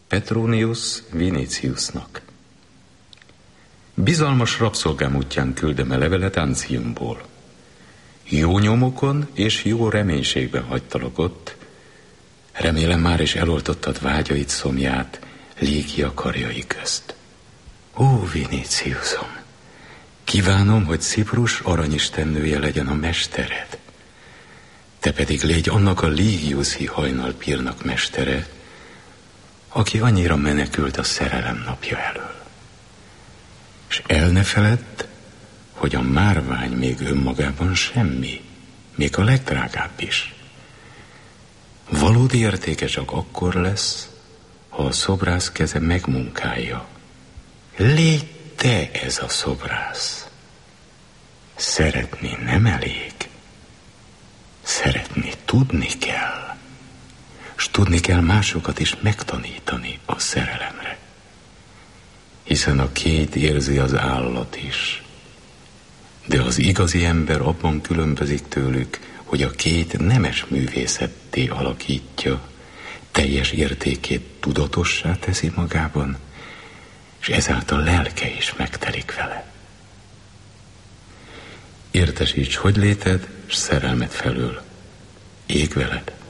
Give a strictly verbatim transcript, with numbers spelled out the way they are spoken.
Petronius Viniciusnak. Bizalmas rabszolgám útján küldem a levelet Anciumból. Jó nyomokon és jó reménységben hagytalak ott. Remélem már is eloltottad vágyait, szomját Lígia karjai közt. Ó, Viniciusom, kívánom, hogy Ciprus aranyistennője legyen a mestered. Te pedig légy annak a Ligiuszi hajnalpírnak mestere, aki annyira menekült a szerelem napja elől. És el ne feledd, hogy a márvány még önmagában semmi, még a legdrágább is. Valódi értéke csak akkor lesz, ha a szobrász keze megmunkálja. Légy te ez a szobrász. Szeretni nem elég. Szeretni tudni kell. S tudni kell másokat is megtanítani a szerelemre. Hiszen a két érzi az állat is. De az igazi ember abban különbözik tőlük, hogy a két nemes művészetté alakítja, teljes értékét tudatossá teszi magában, és ezáltal lelke is megtelik vele. Értesíts hogy léted, s szerelmed felől. Ég veled.